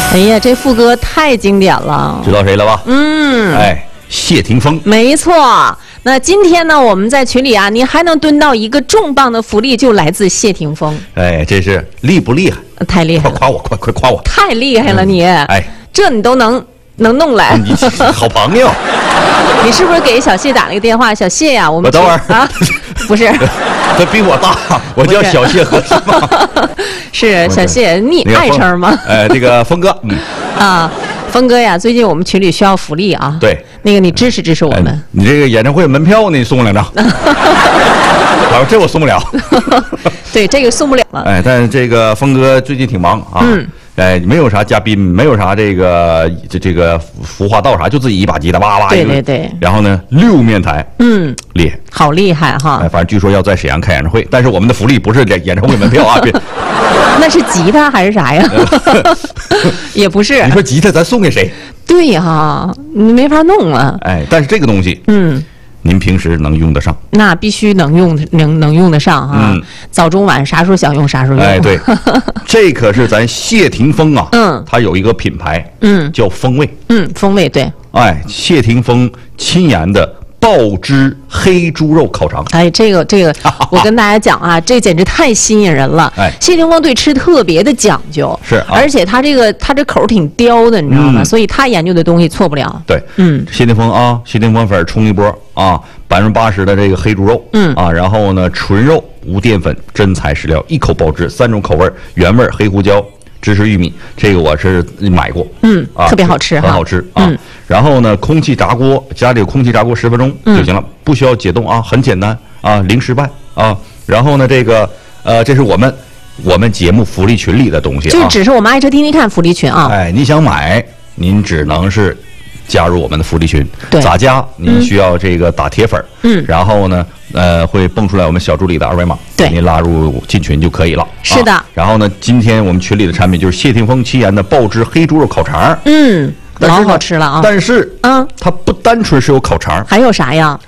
哎呀，这副歌太经典了， 知道谁了吧？哎，谢霆锋。 没错。那今天呢，我们在群里啊，您还能蹲到一个重磅的福利，就来自谢霆锋。 哎，这是厉不厉害？ 太厉害了！ 夸我，快夸我！ 太厉害了你！ 哎， 这你都能弄来？ 你好朋友。 你是不是给小谢打了一个电话？小谢呀，我等会儿啊，不是， 他比我大，我叫小谢合适吗？ 是小谢，你爱称吗？ 这个峰哥， 啊，峰哥呀，最近我们群里需要福利啊。 对， 那个你支持我们。 你这个演唱会门票呢，你送我2张。好，这我送不了。 对，这个送不了了。 哎，但是这个峰哥最近挺忙啊。哎，没有啥嘉宾，没有啥这个服化道啥，就自己一把吉他哇哇。 对。 然后呢，6面台，厉害， 好厉害哈。 哎，反正据说要在沈阳开演唱会，但是我们的福利不是演唱会门票啊。 那是吉他还是啥呀？也不是。 你说吉他咱送给谁？ 对呀，你没法弄啊。 哎，但是这个东西，您平时能用得上， 那必须能用得上啊！早中晚啥时候想用啥时候用。 哎，对，这可是咱谢霆锋啊，他有一个品牌，叫风味， 风味对， 哎，谢霆锋亲研的爆汁黑猪肉烤肠。 哎，这个，我跟大家讲啊，这简直太吸引人了。 哎， 谢霆锋对吃特别的讲究， 是， 而且他这口挺刁的，你知道吗？所以他研究的东西错不了。 对，谢霆锋啊，谢霆锋粉冲一波啊，80%的这个黑猪肉，然后呢纯肉无淀粉真材实料，一口爆汁，3种口味，原味黑胡椒。芝士玉米，这个我是买过， 特别好吃， 很好吃啊。然后呢，空气炸锅，家里有空气炸锅10分钟就行了，不需要解冻啊，很简单啊，零失败啊。然后呢，这个这是我们节目福利群里的东西啊， 就只是我们爱车听听看福利群啊。 哎，你想买，您只能是加入我们的福利群，咋加？您需要这个打铁粉，然后呢，会蹦出来我们小助理的2维码， 对， 您拉入进群就可以了。 是的。 然后呢，今天我们群里的产品就是谢霆锋亲研的爆汁黑猪肉烤肠， 老好吃了啊。 但是，它不单纯是有烤肠， 还有啥呀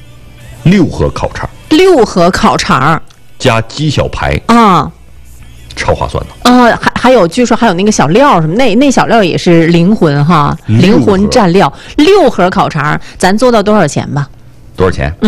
？6盒烤肠 ，6盒烤肠加鸡小排啊。 超划算的还有，据说还有那个小料什么，那小料也是灵魂哈，灵魂蘸料。6盒烤肠，咱做到多少钱吧？ 多少钱？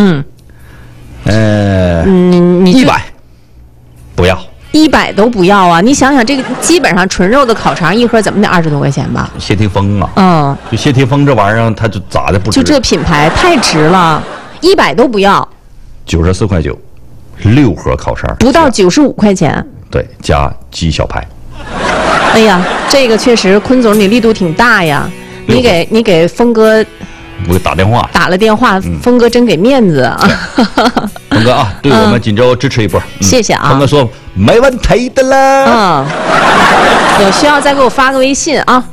你 100，不要 ，100都不要啊！你想想，这个基本上纯肉的烤肠一盒怎么得20多块钱吧？ 谢霆锋啊，就谢霆锋这玩意儿，他就咋的不值？ 就这品牌太值了，100都不要。 94块9，6盒烤肠， 不到95块钱。 对，加鸡小排。 哎呀，这个确实，坤总你力度挺大呀！你给峰哥， 我打电话， 打了电话，峰哥真给面子啊！ 峰哥啊，对我们锦州支持一波， 谢谢啊！ 峰哥说没问题的啦。 有需要再给我发个微信啊。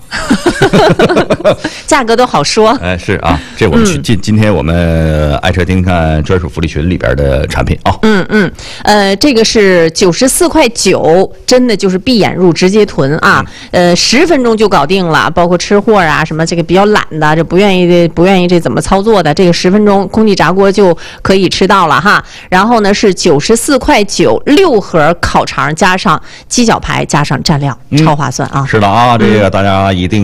价格都好说。 哎，是啊，这我们今天我们爱车听听看专属福利群里边的产品啊。 这个是94块9，真的就是闭眼入直接囤啊。10分钟就搞定了，包括吃货啊什么这个比较懒的，这不愿意这怎么操作的，这个10分钟空气炸锅就可以吃到了哈。然后呢是94块9，6盒烤肠加上鸡脚排加上蘸料，超划算啊。 是的啊，这个大家一定